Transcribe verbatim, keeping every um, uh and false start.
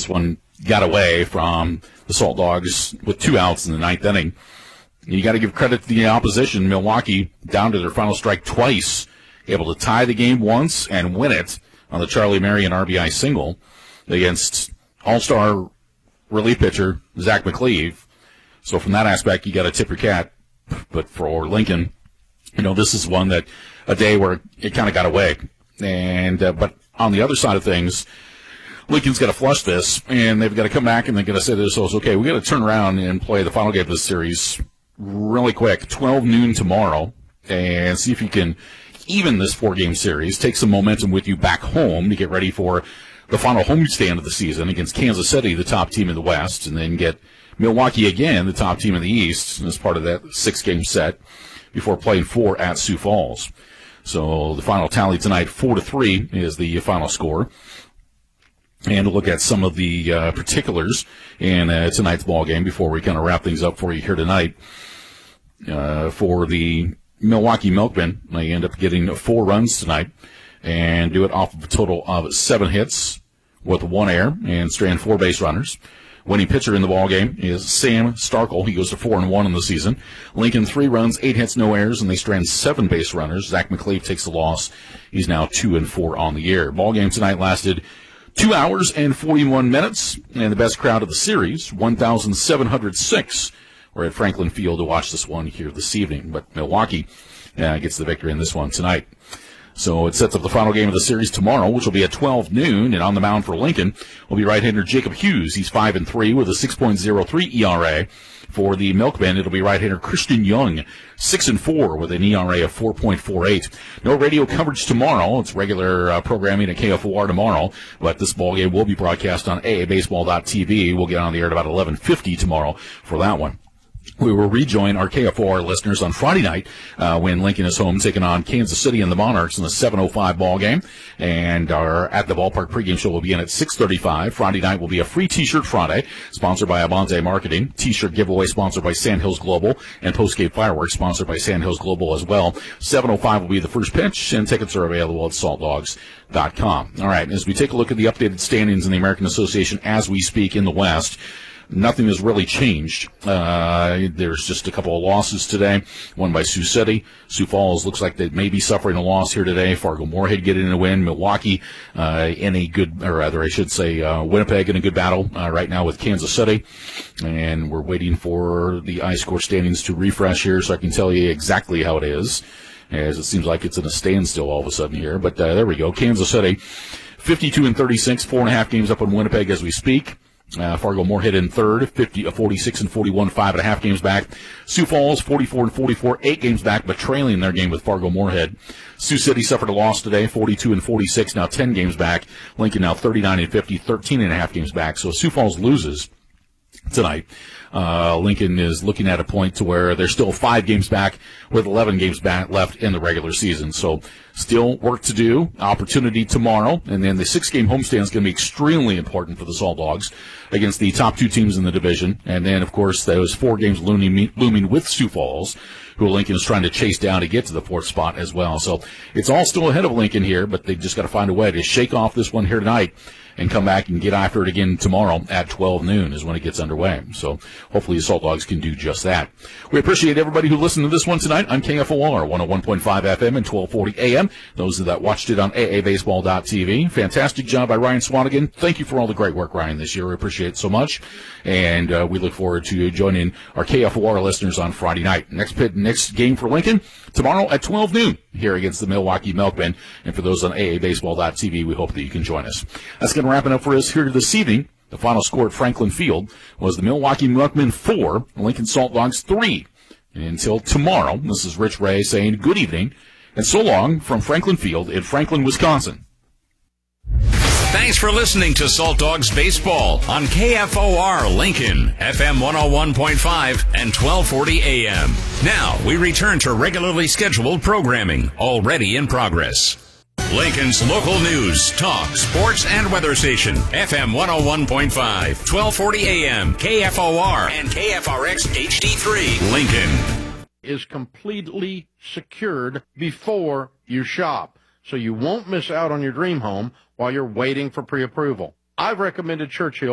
this one got away from the Salt Dogs with two outs in the ninth inning. You got to give credit to the opposition. Milwaukee down to their final strike twice, able to tie the game once and win it on the Charlie Marion R B I single against all-star relief pitcher Zach McCleve. So from that aspect, you got to tip your cap. But for Lincoln, you know, this is one that a day where it kind of got away. And uh, but on the other side of things, Lincoln's got to flush this, and they've got to come back and they've got to say to themselves, okay, we got to turn around and play the final game of this series really quick, twelve noon tomorrow, and see if you can even this four-game series, take some momentum with you back home to get ready for the final homestand of the season against Kansas City, the top team in the West, and then get Milwaukee again, the top team in the East, as part of that six-game set before playing four at Sioux Falls. So the final tally tonight, four to three, is the final score. And we'll look at some of the uh, particulars in uh, tonight's ball game before we kind of wrap things up for you here tonight. Uh, for the Milwaukee Milkmen, they end up getting four runs tonight and do it off of a total of seven hits with one error and strand four base runners. Winning pitcher in the ball game is Sam Starkle. He goes to four and one in the season. Lincoln three runs, eight hits, no errors, and they strand seven base runners. Zach McCleve takes the loss. He's now two and four on the year. Ball game tonight lasted two hours and forty-one minutes, and the best crowd of the series, one thousand seven hundred six, were at Franklin Field to watch this one here this evening. But Milwaukee uh, gets the victory in this one tonight. So it sets up the final game of the series tomorrow, which will be at twelve noon, and on the mound for Lincoln will be right-hander Jacob Hughes. He's five and three with a six point oh three E R A. For the Milkmen, it'll be right-hander Christian Young, six and four with an E R A of four point four eight. No radio coverage tomorrow. It's regular uh, programming at K F O R tomorrow, but this ball game will be broadcast on A A baseball dot T V. We'll get on the air at about eleven fifty tomorrow for that one. We will rejoin our K F O R listeners on Friday night uh, when Lincoln is home taking on Kansas City and the Monarchs in the seven oh five ball game. And our At the Ballpark pregame show will begin at six thirty-five. Friday night will be a free T-shirt Friday, sponsored by Abonze Marketing. T-shirt giveaway sponsored by Sandhills Global, and postgame fireworks sponsored by Sandhills Global as well. seven oh five will be the first pitch, and tickets are available at salt dogs dot com. All right, as we take a look at the updated standings in the American Association as we speak in the West, nothing has really changed. Uh, there's just a couple of losses today. One by Sioux City. Sioux Falls looks like they may be suffering a loss here today. Fargo-Moorhead getting a win. Milwaukee uh, in a good, or rather I should say uh, Winnipeg in a good battle uh, right now with Kansas City. And we're waiting for the iScore standings to refresh here so I can tell you exactly how it is, as it seems like it's in a standstill all of a sudden here. But uh, there we go. Kansas City, fifty-two and thirty-six, four and a half games up on Winnipeg as we speak. Uh, Fargo-Moorhead in third, fifty, uh, forty-six and forty-one, five and a half games back. Sioux Falls, forty-four and forty-four, eight games back, but trailing their game with Fargo-Moorhead. Sioux City suffered a loss today, forty-two and forty-six, now ten games back. Lincoln now thirty-nine and fifty, thirteen and a half games back. So Sioux Falls loses tonight. Uh, Lincoln is looking at a point to where they're still five games back with eleven games back left in the regular season. So still work to do, opportunity tomorrow, and then the six-game homestand is going to be extremely important for the Salt Dogs against the top two teams in the division. And then, of course, those four games looming, looming with Sioux Falls, who Lincoln is trying to chase down to get to the fourth spot as well. So it's all still ahead of Lincoln here, but they've just got to find a way to shake off this one here tonight and come back and get after it again tomorrow at twelve noon is when it gets underway. So hopefully the Salt Dogs can do just that. We appreciate everybody who listened to this one tonight on K F O R, one oh one point five F M and twelve forty A M. Those that watched it on A A baseball dot T V. Fantastic job by Ryan Swanigan. Thank you for all the great work, Ryan, this year. We appreciate it so much. And uh, we look forward to joining our K F O R listeners on Friday night. Next pit, next game for Lincoln tomorrow at twelve noon here against the Milwaukee Milkmen. And for those on A A baseball dot T V, we hope that you can join us. That's going to wrap it up for us here this evening. The final score at Franklin Field was the Milwaukee Milkmen four, Lincoln Salt Dogs three. And until tomorrow, this is Rich Ray saying good evening and so long from Franklin Field in Franklin, Wisconsin. Thanks for listening to Salt Dogs Baseball on K F O R Lincoln, F M one oh one point five and twelve forty A M. Now we return to regularly scheduled programming, already in progress. Lincoln's local news, talk, sports, and weather station, F M one oh one point five, twelve forty A M, K F O R, and K F R X H D three, Lincoln. Is completely secured before you shop, so you won't miss out on your dream home while you're waiting for pre-approval. I've recommended Churchill